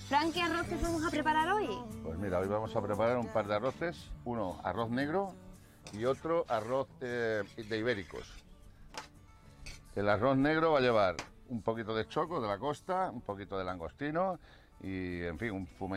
Fran, ¿qué arroces vamos a preparar hoy? Pues mira, hoy vamos a preparar un par de arroces, uno arroz negro y otro arroz de ibéricos. El arroz negro va a llevar un poquito de choco de la costa, un poquito de langostino y, en fin, un fumet